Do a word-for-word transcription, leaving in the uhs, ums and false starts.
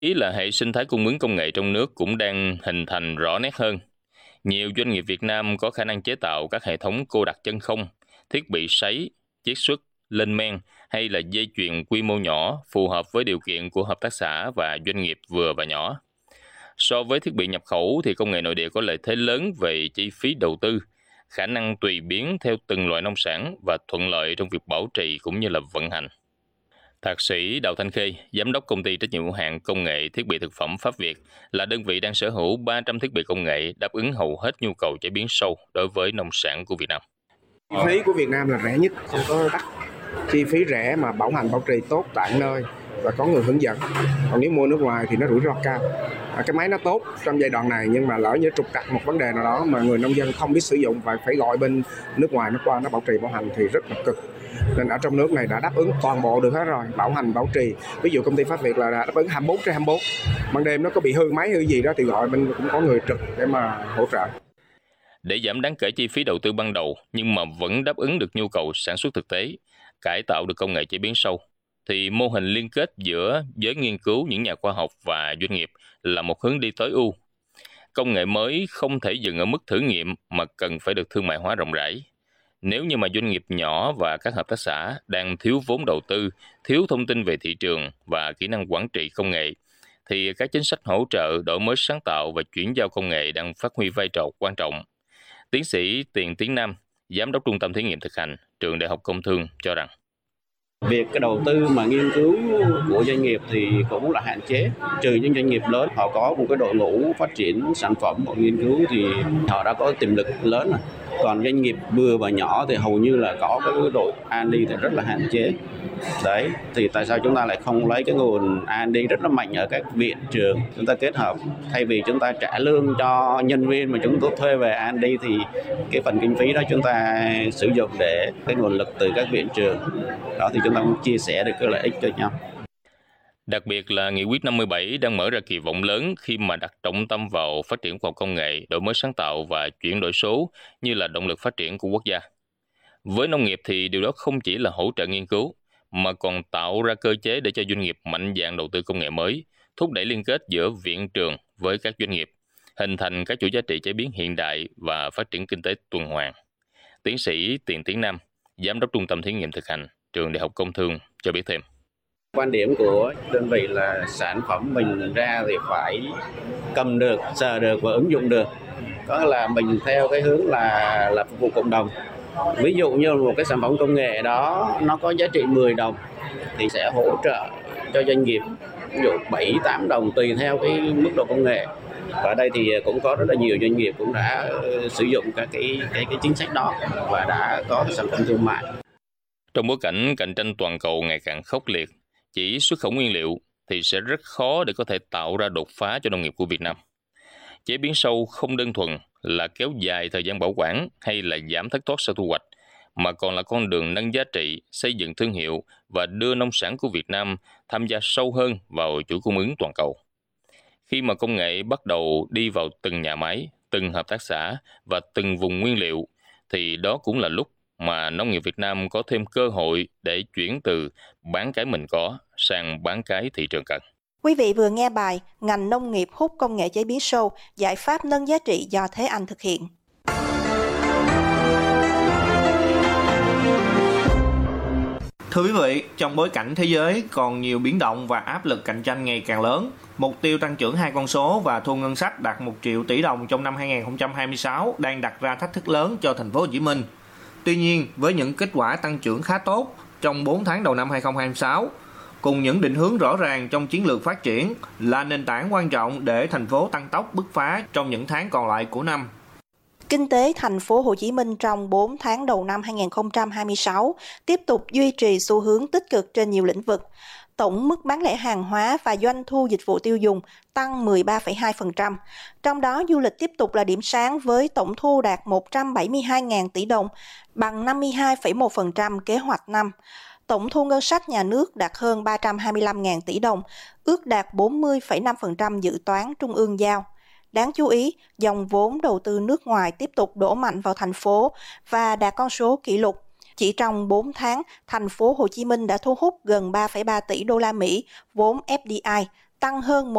Ý là hệ sinh thái cung ứng công nghệ trong nước cũng đang hình thành rõ nét hơn. Nhiều doanh nghiệp Việt Nam có khả năng chế tạo các hệ thống cô đặc chân không, thiết bị sấy, chiết xuất, lên men hay là dây chuyền quy mô nhỏ phù hợp với điều kiện của hợp tác xã và doanh nghiệp vừa và nhỏ. So với thiết bị nhập khẩu thì công nghệ nội địa có lợi thế lớn về chi phí đầu tư, khả năng tùy biến theo từng loại nông sản và thuận lợi trong việc bảo trì cũng như là vận hành. Thạc sĩ Đào Thanh Khê, giám đốc công ty trách nhiệm hữu hạn công nghệ thiết bị thực phẩm Pháp Việt, là đơn vị đang sở hữu ba trăm thiết bị công nghệ đáp ứng hầu hết nhu cầu chế biến sâu đối với nông sản của Việt Nam. Chi phí của Việt Nam là rẻ nhất, không có đắt. Chi phí rẻ mà bảo hành bảo trì tốt tại nơi và có người hướng dẫn. Còn nếu mua nước ngoài thì nó rủi ro cao. Cái máy nó tốt trong giai đoạn này, nhưng mà lỡ như trục trặc một vấn đề nào đó mà người nông dân không biết sử dụng và phải gọi bên nước ngoài nó qua nó bảo trì bảo hành thì rất là cực. Nên ở trong nước này đã đáp ứng toàn bộ được hết rồi, bảo hành bảo trì. Ví dụ công ty Pháp Việt là đáp ứng hai mươi bốn trên hai mươi bốn. Ban đêm nó có bị hư máy hư gì đó thì gọi bên cũng có người trực để mà hỗ trợ. Để giảm đáng kể chi phí đầu tư ban đầu nhưng mà vẫn đáp ứng được nhu cầu sản xuất thực tế, cải tạo được công nghệ chế biến sâu, thì mô hình liên kết giữa giới nghiên cứu, những nhà khoa học và doanh nghiệp là một hướng đi tối ưu. Công nghệ mới không thể dừng ở mức thử nghiệm mà cần phải được thương mại hóa rộng rãi. Nếu như mà doanh nghiệp nhỏ và các hợp tác xã đang thiếu vốn đầu tư, thiếu thông tin về thị trường và kỹ năng quản trị công nghệ, thì các chính sách hỗ trợ đổi mới sáng tạo và chuyển giao công nghệ đang phát huy vai trò quan trọng. Tiến sĩ Tiền Tiến Nam, Giám đốc Trung tâm Thí nghiệm Thực hành, Trường Đại học Công Thương cho rằng việc cái đầu tư mà nghiên cứu của doanh nghiệp thì cũng là hạn chế, trừ những doanh nghiệp lớn họ có một cái đội ngũ phát triển sản phẩm, họ nghiên cứu thì họ đã có tiềm lực lớn rồi. Còn doanh nghiệp vừa và nhỏ thì hầu như là có cái đội a en đê thì rất là hạn chế. Đấy, thì tại sao chúng ta lại không lấy cái nguồn a en đê rất là mạnh ở các viện trường, chúng ta kết hợp, thay vì chúng ta trả lương cho nhân viên mà chúng tôi thuê về a en đê thì cái phần kinh phí đó chúng ta sử dụng để cái nguồn lực từ các viện trường. Đó thì chúng ta cũng chia sẻ được cái lợi ích cho nhau. Đặc biệt là Nghị quyết năm mươi bảy đang mở ra kỳ vọng lớn khi mà đặt trọng tâm vào phát triển khoa học công nghệ, đổi mới sáng tạo và chuyển đổi số như là động lực phát triển của quốc gia. Với nông nghiệp thì điều đó không chỉ là hỗ trợ nghiên cứu, mà còn tạo ra cơ chế để cho doanh nghiệp mạnh dạn đầu tư công nghệ mới, thúc đẩy liên kết giữa viện trường với các doanh nghiệp, hình thành các chuỗi giá trị chế biến hiện đại và phát triển kinh tế tuần hoàn. Tiến sĩ Tiền Tiến Nam, Giám đốc Trung tâm Thí nghiệm Thực hành, Trường Đại học Công Thương cho biết thêm. Quan điểm của đơn vị là sản phẩm mình ra thì phải cầm được, sờ được và ứng dụng được. Có là mình theo cái hướng là là phục vụ cộng đồng. Ví dụ như một cái sản phẩm công nghệ đó nó có giá trị mười đồng thì sẽ hỗ trợ cho doanh nghiệp ví dụ bảy tám đồng tùy theo cái mức độ công nghệ. Và ở đây thì cũng có rất là nhiều doanh nghiệp cũng đã sử dụng các cái cái cái chính sách đó và đã có cái sản phẩm thương mại. Trong bối cảnh cạnh tranh toàn cầu ngày càng khốc liệt, chỉ xuất khẩu nguyên liệu thì sẽ rất khó để có thể tạo ra đột phá cho nông nghiệp của Việt Nam. Chế biến sâu không đơn thuần là kéo dài thời gian bảo quản hay là giảm thất thoát sau thu hoạch, mà còn là con đường nâng giá trị, xây dựng thương hiệu và đưa nông sản của Việt Nam tham gia sâu hơn vào chuỗi cung ứng toàn cầu. Khi mà công nghệ bắt đầu đi vào từng nhà máy, từng hợp tác xã và từng vùng nguyên liệu, thì đó cũng là lúc mà nông nghiệp Việt Nam có thêm cơ hội để chuyển từ bán cái mình có sang bán cái thị trường cần. Quý vị vừa nghe bài Ngành nông nghiệp hút công nghệ chế biến sâu, giải pháp nâng giá trị do Thế Anh thực hiện. Thưa quý vị, trong bối cảnh thế giới còn nhiều biến động và áp lực cạnh tranh ngày càng lớn, mục tiêu tăng trưởng hai con số và thu ngân sách đạt một triệu tỷ đồng trong năm hai không hai sáu đang đặt ra thách thức lớn cho thành phố Hồ Chí Minh. Tuy nhiên, với những kết quả tăng trưởng khá tốt trong bốn tháng đầu năm hai không hai sáu, cùng những định hướng rõ ràng trong chiến lược phát triển là nền tảng quan trọng để thành phố tăng tốc bứt phá trong những tháng còn lại của năm. Kinh tế thành phố Hồ Chí Minh trong bốn tháng đầu năm hai không hai sáu tiếp tục duy trì xu hướng tích cực trên nhiều lĩnh vực. Tổng mức bán lẻ hàng hóa và doanh thu dịch vụ tiêu dùng tăng mười ba phẩy hai phần trăm. Trong đó du lịch tiếp tục là điểm sáng với tổng thu đạt một trăm bảy mươi hai nghìn tỷ đồng, bằng năm mươi hai phẩy một phần trăm kế hoạch năm. Tổng thu ngân sách nhà nước đạt hơn ba trăm hai mươi lăm nghìn tỷ đồng, ước đạt bốn mươi phẩy năm phần trăm dự toán trung ương giao. Đáng chú ý, dòng vốn đầu tư nước ngoài tiếp tục đổ mạnh vào thành phố và đạt con số kỷ lục. Chỉ trong bốn tháng, thành phố Hồ Chí Minh đã thu hút gần ba phẩy ba tỷ đô la Mỹ vốn ép đê i, tăng hơn